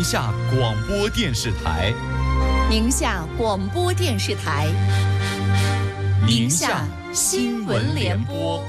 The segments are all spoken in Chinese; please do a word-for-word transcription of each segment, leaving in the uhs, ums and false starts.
宁夏广播电视台， 宁夏广播电视台，宁夏新闻联播。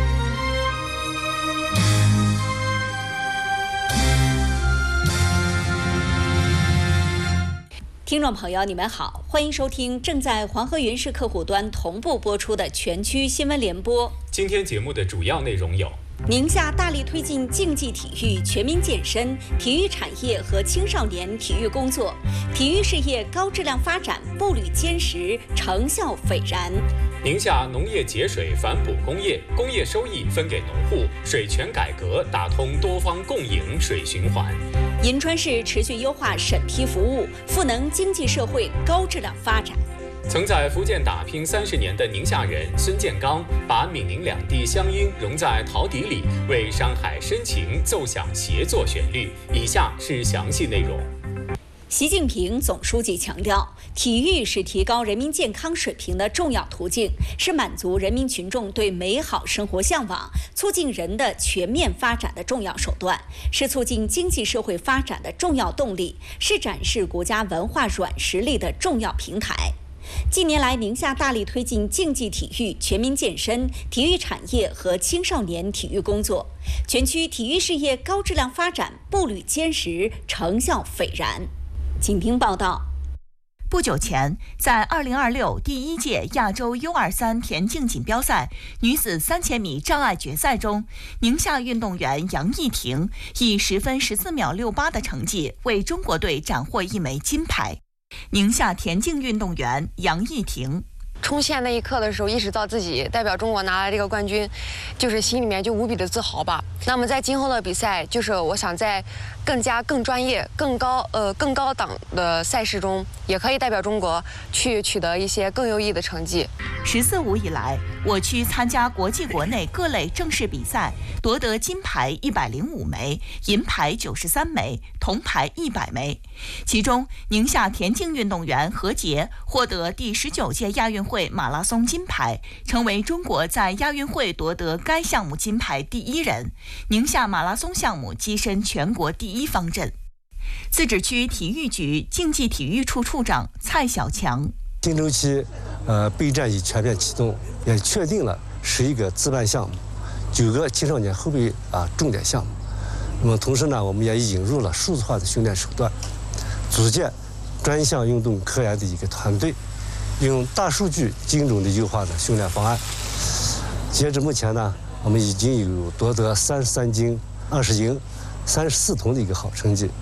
听众朋友，你们好，欢迎收听正在黄河云市客户端同步播出的全区新闻联播。 今天节目的主要内容有： 宁夏大力推进竞技体育全民健身，体育产业和青少年体育工作，体育事业高质量发展步履坚实，成效斐然。 宁夏农业节水反哺工业，工业收益分给农户，水权改革打通多方共赢水循环。 银川市持续优化审批服务，赋能经济社会高质量发展。 曾在福建打拼三十年的宁夏人孙建刚，把闽宁两地乡音融在陶笛里，为山海深情奏响协作旋律。以下是详细内容。 习近平总书记强调，体育是提高人民健康水平的重要途径，是满足人民群众对美好生活向往、促进人的全面发展的重要手段，是促进经济社会发展的重要动力，是展示国家文化软实力的重要平台。近年来，宁夏大力推进竞技体育全民健身、体育产业和青少年体育工作，全区体育事业高质量发展步履坚实，成效斐然。请听报道。 不久前，在二零二六第一届亚洲 U 二三田径锦标赛女子三千米障碍决赛中，宁夏运动员杨艺婷以十分十四秒六八的成绩为中国队斩获一枚金牌。宁夏田径运动员杨艺婷。 冲线那一刻的时候，意识到自己代表中国拿来这个冠军，就是心里面就无比的自豪吧。那么在今后的比赛，就是我想在更加更专业、更高呃更高档的赛事中，也可以代表中国去取得一些更优异的成绩。 十四五以来，我区参加国际国内各类正式比赛，夺得金牌一百零五枚，银牌九十三枚，铜牌一百枚。其中，宁夏田径运动员何洁获得第十九届亚运会马拉松金牌，成为中国在亚运会夺得该项目金牌第一人。宁夏马拉松项目跻身全国第一方阵。自治区体育局竞技体育处处长蔡小强。 新周期，呃，备战已全面启动，也确定了十一个自办项目，九个青少年后备啊重点项目。那么同时呢，我们也引入了数字化的训练手段，组建专项运动科研的一个团队，用大数据精准的优化的训练方案。截至目前呢，我们已经有夺得三十三金、二十银、三十四铜的一个好成绩。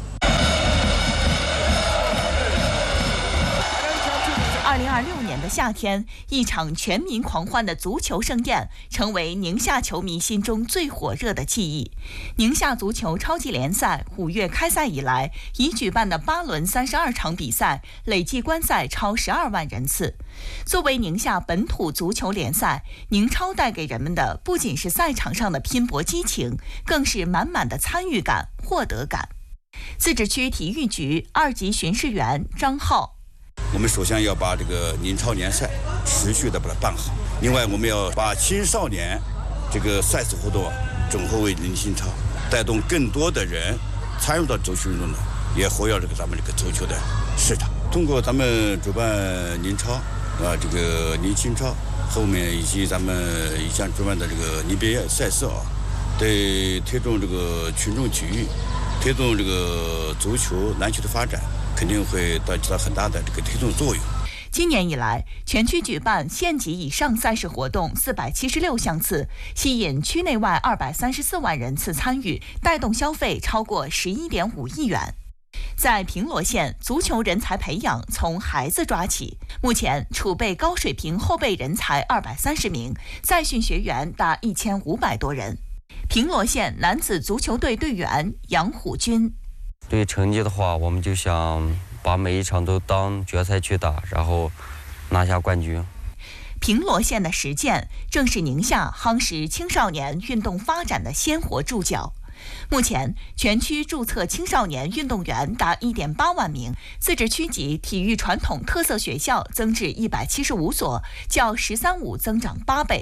二零二六年的夏天，一场全民狂欢的足球盛宴成为宁夏球迷心中最火热的记忆。宁夏足球超级联赛五月开赛以来，已举办的八轮三十二场比赛，累计观赛超十二万人次。作为宁夏本土足球联赛，宁超带给人们的不仅是赛场上的拼搏激情，更是满满的参与感、获得感。自治区体育局二级巡视员张浩。 我们首先要把这个宁超联赛持续的把它办好，另外我们要把青少年这个赛事活动整合为宁新超，带动更多的人参与到足球运动的，也活跃这个咱们这个足球的市场。通过咱们主办宁超啊，这个宁新超，后面以及咱们以前主办的这个宁别赛事啊，对推动这个群众体育、推动这个足球、篮球的发展，肯定会起到很大的这个推动作用。 今年以来，全区举办县级以上赛事活动四百七十六项次，吸引区内外二百三十四万人次参与，带动消费超过十一点五亿元。在平罗县，足球人才培养从孩子抓起，目前储备高水平后备人才二百三十名，在训学员达一千五百多人。平罗县男子足球队队员杨虎军。 对成绩的话，我们就想把每一场都当决赛去打，然后拿下冠军。 平罗县的实践正是宁夏夯实青少年运动发展的鲜活注脚。目前，全区注册青少年运动员达 一点八万名，自治区级体育传统特色学校增至一百七十五所，较“十三五”增长八倍。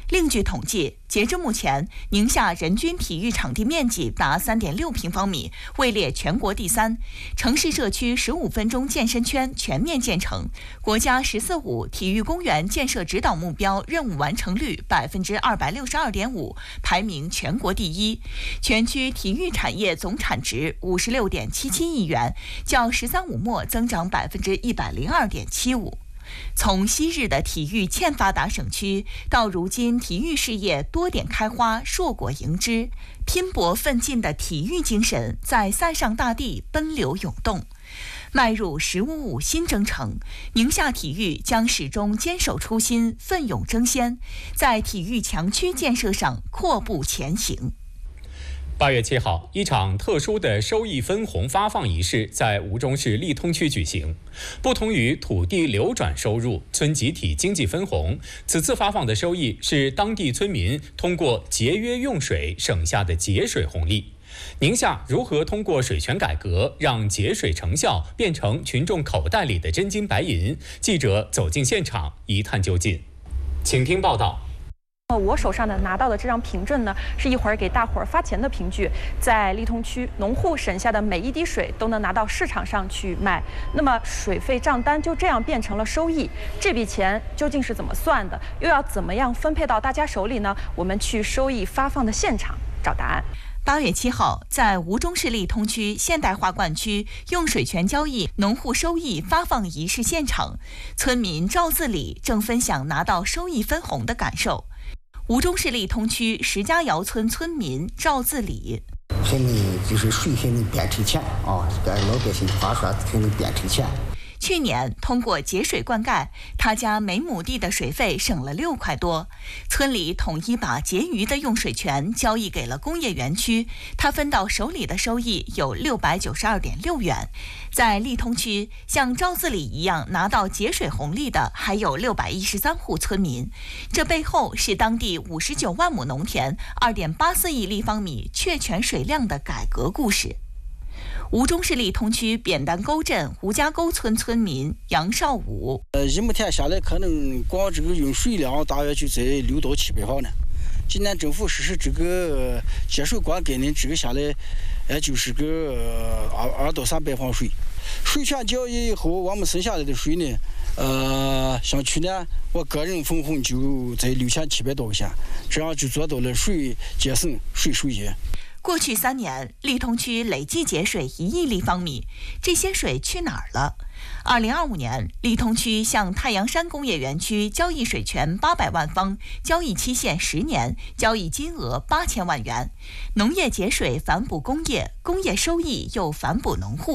另据统计，截至目前，宁夏人均体育场地面积达 三点六平方米，位列全国第三。城市社区十五分钟健身圈全面建成，国家“十四五”体育公园建设指导目标任务完成率百分之二百六十二点五，排名全国第一。全区体育产业总产值五十六点七七亿元，较“十三五”末增长百分之一百零二点七五。从昔日的体育欠发达省区，到如今体育事业多点开花、硕果迎之，拼搏奋进的体育精神在塞上大地奔流涌动。迈入“十五五”新征程，宁夏体育将始终坚守初心，奋勇争先，在体育强区建设上阔步前行。 八月七号，一场特殊的收益分红发放仪式在吴忠市利通区举行。不同于土地流转收入、村集体经济分红，此次发放的收益是当地村民通过节约用水省下的节水红利。宁夏如何通过水权改革让节水成效变成群众口袋里的真金白银？记者走进现场一探究竟，请听报道。 我手上的拿到的这张凭证呢，是一会儿给大伙儿发钱的凭据，在利通区农户省下的每一滴水都能拿到市场上去卖，那么水费账单就这样变成了收益。这笔钱究竟是怎么算的，又要怎么样分配到大家手里呢？我们去收益发放的现场找答案。 八月七号，在吴忠市利通区现代化灌区用水权交易农户收益发放仪式现场，村民赵自礼正分享拿到收益分红的感受。吴忠市利通区石家窑村村民赵自礼： 现在就是水还能变成钱啊，这个老百姓花刷才能变成钱。 去年通过节水灌溉，他家每亩地的水费省了六块多。村里统一把结余的用水权交易给了工业园区，他分到手里的收益有六百九十二点六元。在利通区，像赵自礼一样拿到节水红利的还有六百一十三户村民。这背后是当地五十九万亩农田、二点八四亿立方米确权水量的改革故事。吴忠市利通区扁担沟镇吴家沟村村民杨少武： 呃，一亩田下来，可能光这个用水量大约就在六到七百方呢。今年政府实施这个节水灌溉呢，这个下来，呃，就是个二二到三百方水。水权交易以后，我们剩下来的水呢，呃，像去年我个人分红就在六千七百多块钱，这样就做到了水节省、水收益。 过去三年，利通区累计节水一亿立方米，这些水去哪儿了？二零二五年，利通区向太阳山工业园区交易水权八百万方，交易期限十年，交易金额八千万元。农业节水反哺工业，工业收益又反哺农户。